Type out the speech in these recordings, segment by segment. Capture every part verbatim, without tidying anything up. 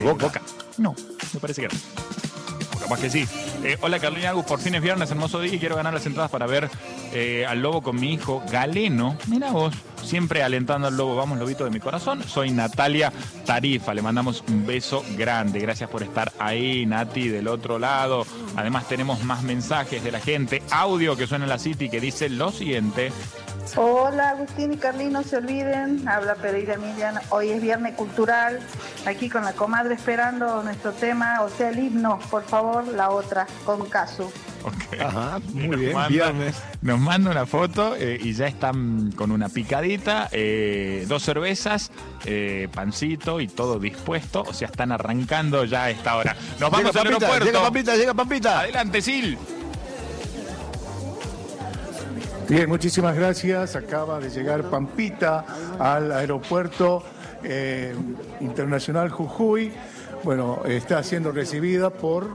Boca. Boca. No, me parece que no. O capaz que sí. Eh, hola Carolina Agus, por fin es viernes, hermoso día y quiero ganar las entradas para ver eh, al Lobo con mi hijo Galeno. Mira vos, siempre alentando al Lobo. Vamos, Lobito de mi corazón. Soy Natalia Tarifa, le mandamos un beso grande. Gracias por estar ahí, Nati, del otro lado. Además tenemos más mensajes de la gente. Audio que suena en la City que dice lo siguiente. Hola Agustín y Carlín, no se olviden, habla Pereira Miriam, hoy es viernes cultural, aquí con la comadre esperando nuestro tema, o sea el himno, por favor, la otra, con Casu. Okay. Ajá, muy nos bien, manda, viernes. Nos manda una foto eh, y ya están con una picadita, eh, dos cervezas, eh, pancito y todo dispuesto, o sea, están arrancando ya a esta hora. Nos vamos llega al Pampita, aeropuerto. Llega Pampita, llega Pampita. Adelante, Sil. Bien, muchísimas gracias. Acaba de llegar Pampita al aeropuerto eh, internacional Jujuy. Bueno, está siendo recibida por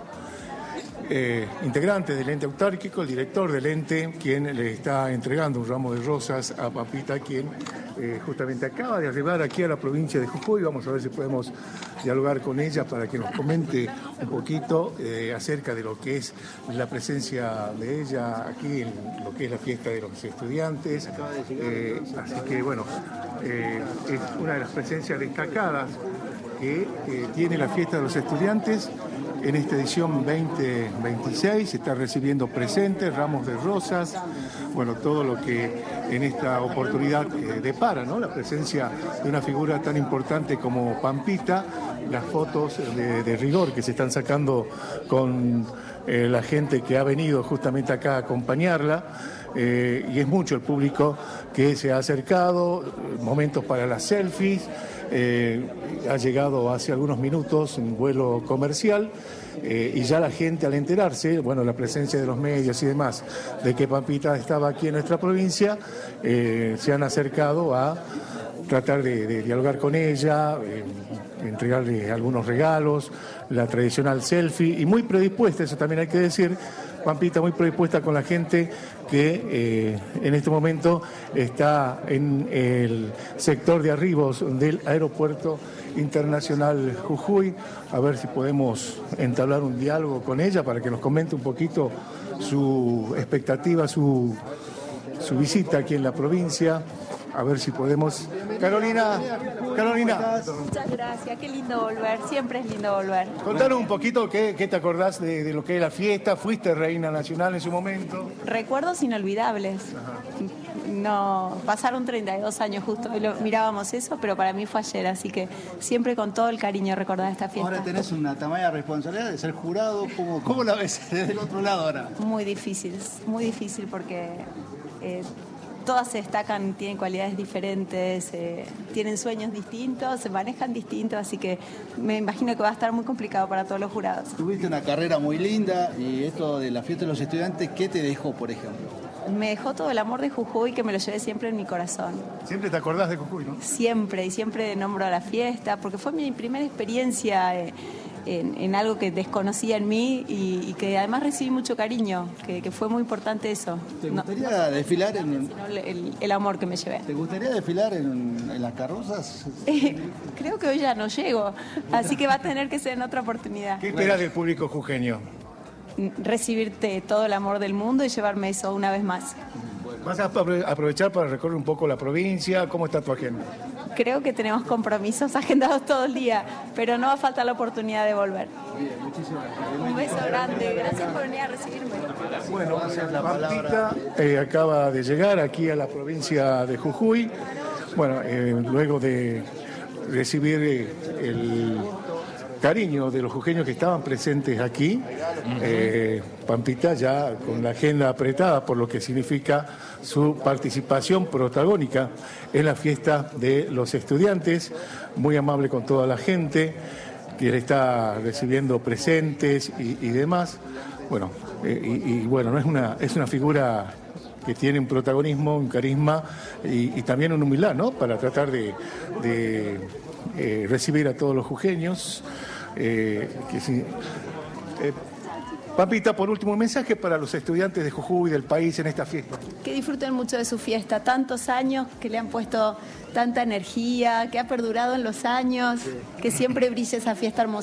eh, integrantes del ente autárquico, el director del ente, quien le está entregando un ramo de rosas a Pampita, quien eh, justamente acaba de arribar aquí a la provincia de Jujuy. Vamos a ver si podemos dialogar con ella para que nos comente un poquito eh, acerca de lo que es la presencia de ella aquí en lo que es la fiesta de los estudiantes. Eh, así que bueno, eh, es una de las presencias destacadas que eh, tiene la fiesta de los estudiantes. En esta edición veinte veintiséis se está recibiendo presentes, ramos de rosas, bueno, todo lo que en esta oportunidad eh, depara, ¿no? La presencia de una figura tan importante como Pampita, las fotos de, de rigor que se están sacando con eh, la gente que ha venido justamente acá a acompañarla. Eh, y es mucho el público que se ha acercado, momentos para las selfies. Eh, ha llegado hace algunos minutos un vuelo comercial eh, y ya la gente al enterarse, bueno, la presencia de los medios y demás, de que Pampita estaba aquí en nuestra provincia, eh, se han acercado a tratar de, de dialogar con ella, eh, entregarle algunos regalos, la tradicional selfie, y muy predispuesta, eso también hay que decir, Pampita muy predispuesta con la gente que eh, en este momento está en el sector de arribos del aeropuerto internacional Jujuy, a ver si podemos entablar un diálogo con ella para que nos comente un poquito su expectativa, su, su visita aquí en la provincia. A ver si podemos... Carolina, Carolina. Muchas gracias, qué lindo volver, siempre es lindo volver. Contanos un poquito qué, qué te acordás de, de lo que es la fiesta, fuiste reina nacional en su momento. Recuerdos inolvidables. No, pasaron treinta y dos años justo, y lo, mirábamos eso, pero para mí fue ayer, así que siempre con todo el cariño recordar esta fiesta. Ahora tenés una tamaña responsabilidad de ser jurado, ¿cómo, cómo la ves desde el otro lado ahora? Muy difícil, muy difícil porque... Eh, todas se destacan, tienen cualidades diferentes, eh, tienen sueños distintos, se manejan distintos, así que me imagino que va a estar muy complicado para todos los jurados. Tuviste una carrera muy linda y esto de la fiesta de los estudiantes, ¿qué te dejó, por ejemplo? Me dejó todo el amor de Jujuy, que me lo llevé siempre en mi corazón. Siempre te acordás de Jujuy, ¿no? Siempre, y siempre nombro a la fiesta, porque fue mi primera experiencia eh, en, en algo que desconocía en mí y, y que además recibí mucho cariño, que, que fue muy importante eso. ¿Te gustaría no, desfilar en un... sino el, el amor que me llevé. ¿Te gustaría desfilar en, en las carrozas? Eh, creo que hoy ya no llego, así que va a tener que ser en otra oportunidad. ¿Qué esperas del público jujeño? Recibirte todo el amor del mundo y llevarme eso una vez más. ¿Vas a aprovechar para recorrer un poco la provincia? ¿Cómo está tu agenda? Creo que tenemos compromisos agendados todo el día, pero no va a faltar la oportunidad de volver. Bien, muchísimas gracias. Un beso grande, gracias por venir a recibirme. Bueno, Pampita eh, acaba de llegar aquí a la provincia de Jujuy. Bueno, eh, luego de recibir eh, el cariño de los jujeños que estaban presentes aquí, eh, Pampita ya con la agenda apretada por lo que significa su participación protagónica en la fiesta de los estudiantes, muy amable con toda la gente que le está recibiendo presentes y, y demás. Bueno, eh, y, y bueno, no es una, es una figura que tiene un protagonismo, un carisma y, y también una humildad, ¿no? Para tratar de, de eh, recibir a todos los jujeños. Eh, que sí. eh, Pampita, por último, un mensaje para los estudiantes de Jujuy y del país en esta fiesta. Que disfruten mucho de su fiesta, tantos años que le han puesto tanta energía, que ha perdurado en los años, que siempre brille esa fiesta hermosa.